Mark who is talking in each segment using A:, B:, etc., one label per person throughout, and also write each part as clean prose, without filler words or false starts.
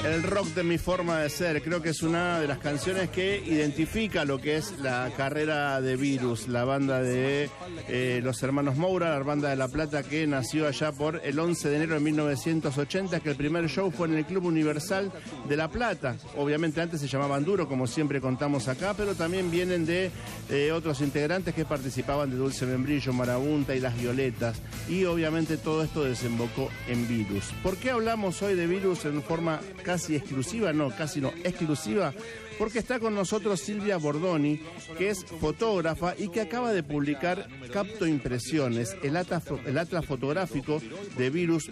A: El rock de mi forma de ser, creo que es una de las canciones que identifica lo que es la carrera de Virus, la banda de los hermanos Moura, la banda de La Plata, que nació allá por el 11 de enero de 1980, que el primer show fue en el Club Universal de La Plata. Obviamente antes se llamaban Duro, como siempre contamos acá, pero también vienen de otros integrantes que participaban de Dulce Membrillo, Marabunta y Las Violetas, y obviamente todo esto desembocó en Virus. ¿Por qué hablamos hoy de Virus en forma casi exclusiva? No, casi no, exclusiva, porque está con nosotros Silvia Bordoni, que es fotógrafa y que acaba de publicar Capto Impresiones, el atlas fotográfico de Virus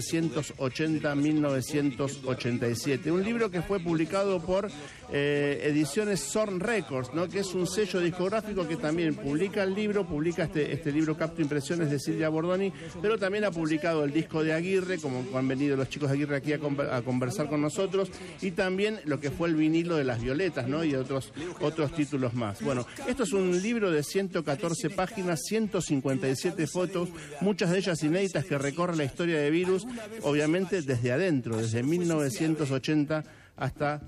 A: 1980-1987. Un libro que fue publicado por Ediciones Zorn Records, ¿no? Que es un sello discográfico que también publica el libro, publica este libro Capto Impresiones de Silvia Bordoni, pero también ha publicado el disco de Aguirre, como han venido los chicos de Aguirre aquí a conversar con nosotros, y también lo que fue el vinilo de Las Violetas, ¿no? Y otros títulos más. Bueno, esto es un libro de 114 páginas, 157 fotos, muchas de ellas inéditas, que recorre la historia de Virus, obviamente desde adentro, desde 1980 hasta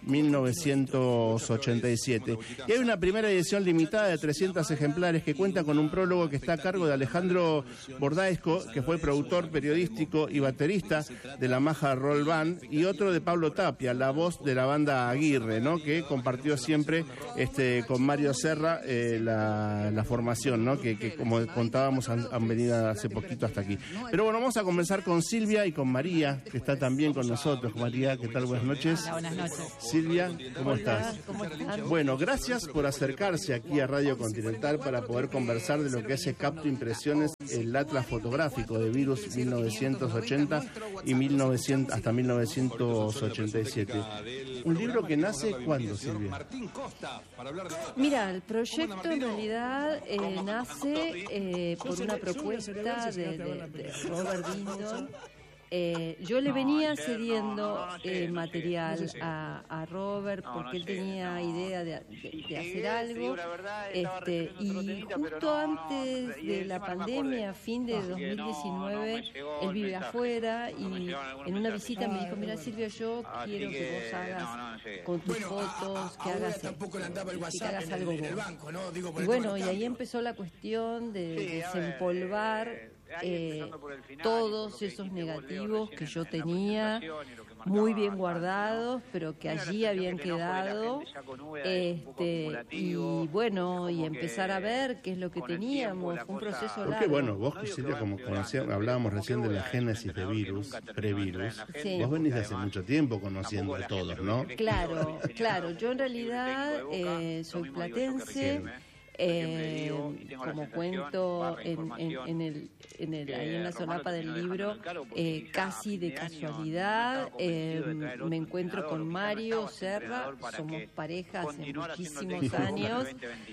A: 1987. Y hay una primera edición limitada de 300 ejemplares que cuenta con un prólogo que está a cargo de Alejandro Bordaesco, que fue productor periodístico y baterista de la Maja Roll Band, y otro de Pablo Tapia, la voz de la banda Aguirre, ¿no? Que compartió siempre con Mario Serra la formación, ¿no? Que como contábamos han venido hace poquito hasta aquí. Pero bueno, vamos a comenzar con Silvia y con María, que está también con nosotros. María, ¿qué tal? Buenas noches.
B: Hola, buenas noches.
A: Silvia, ¿cómo estás?
B: ¿Cómo están?
A: Bueno, gracias por acercarse aquí a Radio Continental para poder conversar de lo que es Capto Impresiones, el atlas fotográfico de Virus 1980 y 1900 hasta 1987. Un libro que nace ¿cuándo, Silvia?
B: Mira, el proyecto en realidad nace por una propuesta de Robert Bindon. Yo le venía cediendo material a Robert porque él tenía idea de hacer algo, y justo antes de la pandemia, fin de 2019, él vive afuera y en una visita me dijo: mira, Silvia, yo quiero que vos hagas con tus fotos, que hagas algo vos. Y bueno, y ahí empezó la cuestión de desempolvar todos esos negativos que yo tenía muy bien guardados, pero que allí habían quedado, y bueno, y empezar a ver qué es lo que teníamos. Fue un proceso largo.
A: Porque bueno, vos, Silvia, como hablábamos recién de la génesis de Virus, pre-Virus, sí. Vos venís de hace mucho tiempo conociendo a todos, ¿no?
B: Claro, yo en realidad soy platense. Como cuento ahí en la solapa del libro, casi de casualidad me encuentro con Mario Serra, somos pareja hace muchísimos años,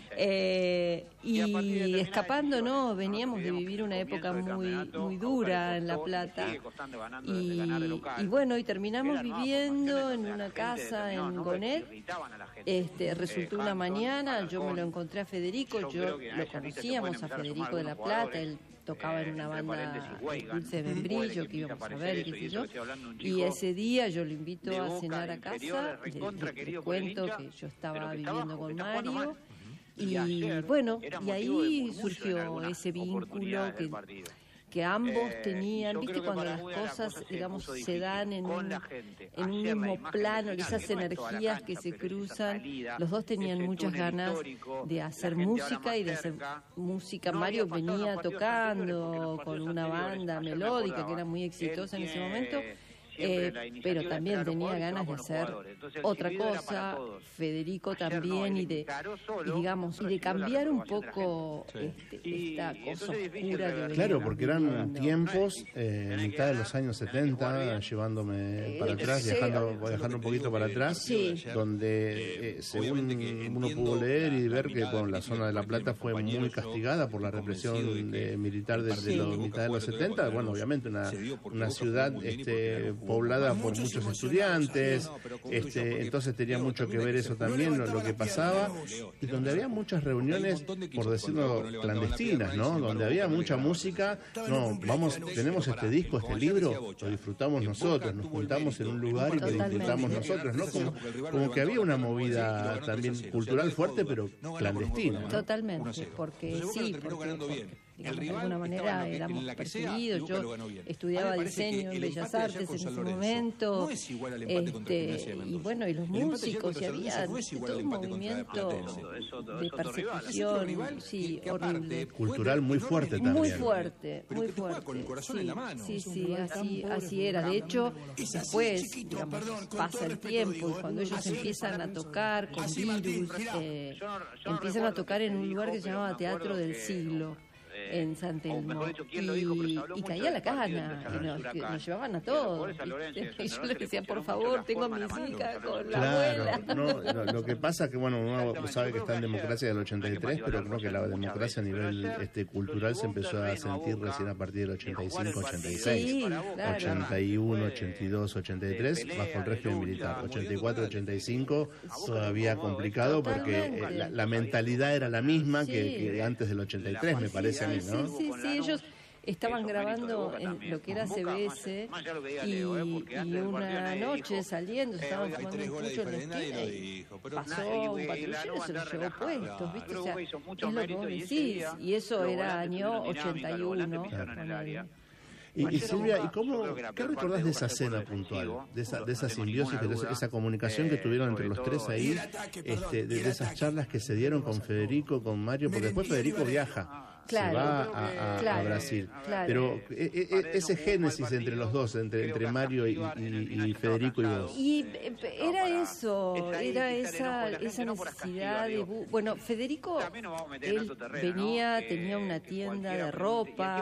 B: y escapando, ¿no? Veníamos de vivir una época muy dura en La Plata, y bueno, y terminamos viviendo en una casa en Gonet. Resultó una mañana, yo me lo encontré a Federico, yo lo conocíamos a Federico de La Plata, él tocaba en una banda Dulce Membrillo que íbamos a ver, qué sé yo, y ese día yo lo invito a cenar a casa, le cuento que yo estaba viviendo con Mario, y bueno, y ahí surgió ese vínculo que ambos tenían, viste, cuando las cosas, digamos, se dan en un mismo plano, esas energías que se cruzan, los dos tenían muchas ganas de hacer música y de hacer música. Mario venía tocando con una banda melódica que era muy exitosa en ese momento, pero también tenía ganas de hacer otra cosa, Federico también, y de cambiar un poco esta cosa oscura que
A: claro, porque eran tiempos mitad de los años 70, llevándome para atrás, viajando un poquito para atrás, sí. Donde según uno pudo leer y ver que la zona de La Plata fue muy castigada por la represión militar de la mitad de los 70, bueno, obviamente una ciudad poblada por muchos estudiantes, entonces tenía mucho que ver eso también, lo que pasaba, y donde había muchas reuniones, por decirlo, clandestinas, ¿no? Donde había mucha música, tenemos este disco, este libro, lo disfrutamos nosotros, nos juntamos en un lugar y lo disfrutamos nosotros, ¿no? Como que había una movida también cultural fuerte, pero clandestina, ¿no?
B: Totalmente, porque digamos, de alguna manera éramos perseguidos. Yo estudiaba diseño en Bellas Artes en ese momento, y bueno, y los músicos, y había todo un movimiento de persecución, sí, horrible.
A: Cultural muy fuerte también.
B: Muy fuerte, muy fuerte. Sí, así era. De hecho, después, digamos, pasa el tiempo, y cuando ellos empiezan a tocar con Virus, empiezan a tocar en un lugar que se llamaba Teatro del Siglo, en San Telmo, y caía la cana, y nos llevaban a todos, y yo les decía, por favor, tengo a mi hija con la abuela.
A: Lo que pasa es que, bueno, uno sabe que está en democracia del 83, pero creo que la democracia a nivel cultural se empezó a sentir recién a partir del 85, 86,
B: sí, claro.
A: 81, 82, 83, bajo el régimen militar, 84, 85, todavía complicado, porque la mentalidad era la misma que antes del 83, me parece a mí, ¿no?
B: Sí, ellos estaban grabando en lo que era CBS, y una noche saliendo, estaban fumando un pucho en la esquina y pasó un patrullero y se los llevó puestos, ¿viste? O sea, es lo que vos decís, y eso era año 81.
A: Y Silvia, ¿qué recordás de esa escena puntual, de esa simbiosis, de esa comunicación que tuvieron entre los tres ahí, de esas charlas que se dieron con Federico, con Mario, porque después Federico viaja,
B: claro,
A: se va a Brasil,
B: claro.
A: Pero ese génesis entre los dos, entre Mario y Federico y vos.
B: Y era eso, era esa necesidad de... Bueno, Federico, él venía, tenía una tienda de ropa,